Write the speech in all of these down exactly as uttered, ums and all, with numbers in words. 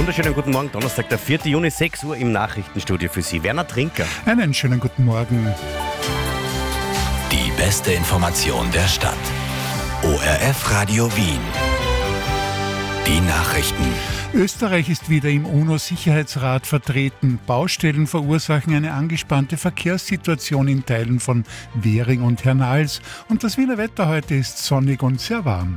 Wunderschönen guten Morgen, Donnerstag, der vierten Juni, sechs Uhr im Nachrichtenstudio für Sie. Werner Trinker. Einen schönen guten Morgen. Die beste Information der Stadt. O R F Radio Wien. Die Nachrichten. Österreich ist wieder im UNO-Sicherheitsrat vertreten. Baustellen verursachen eine angespannte Verkehrssituation in Teilen von Währing und Hernals. Und das Wiener Wetter heute ist sonnig und sehr warm.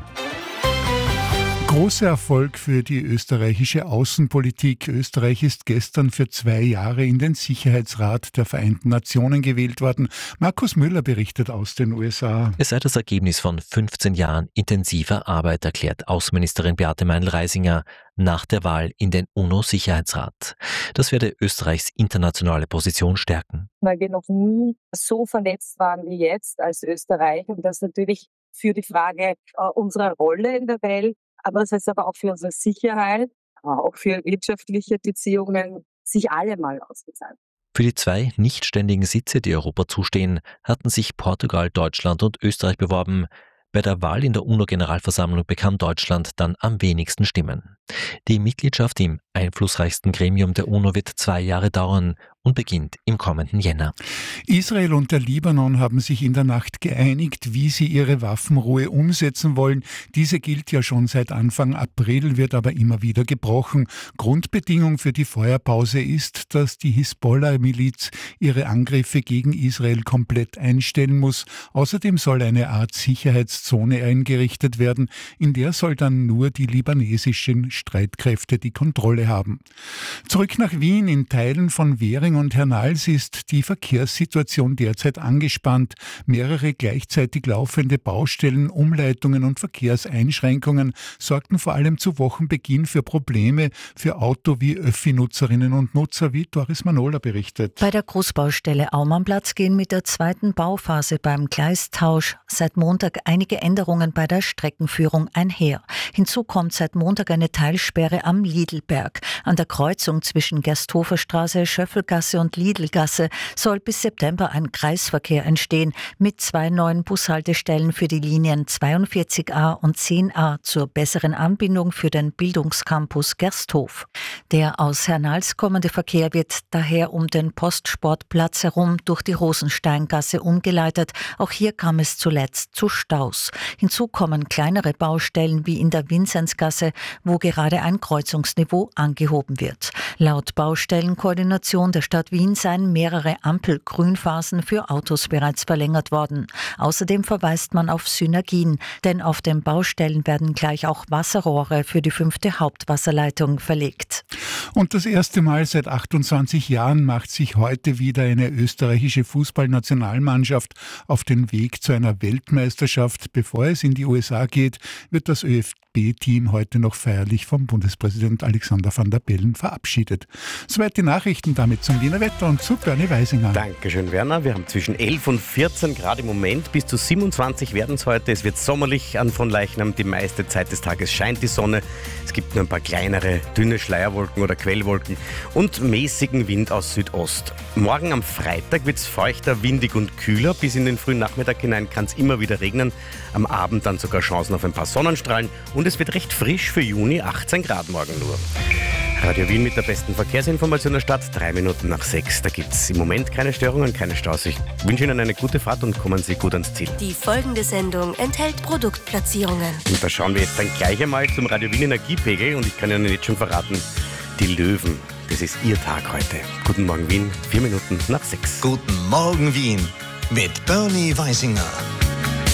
Großer Erfolg für die österreichische Außenpolitik. Österreich ist gestern für zwei Jahre in den Sicherheitsrat der Vereinten Nationen gewählt worden. Markus Müller berichtet aus den U S A. Es sei das Ergebnis von fünfzehn Jahren intensiver Arbeit, erklärt Außenministerin Beate Meindl-Reisinger nach der Wahl in den UNO-Sicherheitsrat. Das werde Österreichs internationale Position stärken. Weil wir noch nie so vernetzt waren wie jetzt als Österreich. Und das natürlich für die Frage äh, unserer Rolle in der Welt, aber das heißt aber auch für unsere Sicherheit, auch für wirtschaftliche Beziehungen, sich alle mal ausgezahlt. Für die zwei nicht ständigen Sitze, die Europa zustehen, hatten sich Portugal, Deutschland und Österreich beworben. Bei der Wahl in der UNO-Generalversammlung bekam Deutschland dann am wenigsten Stimmen. Die Mitgliedschaft im einflussreichsten Gremium der UNO wird zwei Jahre dauern und beginnt im kommenden Jänner. Israel und der Libanon haben sich in der Nacht geeinigt, wie sie ihre Waffenruhe umsetzen wollen. Diese gilt ja schon seit Anfang April, wird aber immer wieder gebrochen. Grundbedingung für die Feuerpause ist, dass die Hisbollah-Miliz ihre Angriffe gegen Israel komplett einstellen muss. Außerdem soll eine Art Sicherheitszone eingerichtet werden, in der soll dann nur die libanesischen Streitkräfte die Kontrolle haben. Zurück nach Wien. In Teilen von Währing und Hernals ist die Verkehrssituation derzeit angespannt. Mehrere gleichzeitig laufende Baustellen, Umleitungen und Verkehrseinschränkungen sorgten vor allem zu Wochenbeginn für Probleme für Auto- wie Öffi-Nutzerinnen und Nutzer, wie Doris Manola berichtet. Bei der Großbaustelle Aumannplatz gehen mit der zweiten Bauphase beim Gleistausch seit Montag einige Änderungen bei der Streckenführung einher. Hinzu kommt seit Montag eine Teilsperre am Lidlberg. An der Kreuzung zwischen Gersthoferstraße, Schöffelgasse und Lidlgasse soll bis September ein Kreisverkehr entstehen mit zwei neuen Bushaltestellen für die Linien zweiundvierzig a und zehn a zur besseren Anbindung für den Bildungscampus Gersthof. Der aus Hernals kommende Verkehr wird daher um den Postsportplatz herum durch die Rosensteingasse umgeleitet. Auch hier kam es zuletzt zu Staus. Hinzu kommen kleinere Baustellen wie in der Vinzenzgasse, wo gerade ein Kreuzungsniveau angehoben wird. Laut Baustellenkoordination der Stadt Wien seien mehrere Ampelgrünphasen für Autos bereits verlängert worden. Außerdem verweist man auf Synergien, denn auf den Baustellen werden gleich auch Wasserrohre für die fünfte Hauptwasserleitung verlegt. Und das erste Mal seit achtundzwanzig Jahren macht sich heute wieder eine österreichische Fußballnationalmannschaft auf den Weg zu einer Weltmeisterschaft. Bevor es in die U S A geht, wird das ÖFB-Team heute noch feierlich vom Bundespräsident Alexander Van der Bellen verabschiedet. Soweit die Nachrichten, damit zum Wiener Wetter und zu Bernie Weisinger. Dankeschön, Werner. Wir haben zwischen elf und vierzehn Grad im Moment. Bis zu siebenundzwanzig werden es heute. Es wird sommerlich an Fronleichnam. Die meiste Zeit des Tages scheint die Sonne. Es gibt nur ein paar kleinere, dünne Schleierwolken oder Quellwolken und mäßigen Wind aus Südost. Morgen am Freitag wird es feuchter, windig und kühler. Bis in den frühen Nachmittag hinein kann es immer wieder regnen. Am Abend dann sogar Chancen auf ein paar Sonnenstrahlen. Und es wird recht frisch für Juni, achtzehn Grad morgen nur. Radio Wien mit der besten Verkehrsinformation der Stadt, drei Minuten nach sechs. Da gibt es im Moment keine Störungen, keine Staus. Ich wünsche Ihnen eine gute Fahrt und kommen Sie gut ans Ziel. Die folgende Sendung enthält Produktplatzierungen. Und da schauen wir jetzt dann gleich einmal zum Radio Wien Energiepegel und ich kann Ihnen jetzt schon verraten, die Löwen, das ist Ihr Tag heute. Guten Morgen Wien, vier Minuten nach sechs. Guten Morgen Wien mit Bernie Weisinger.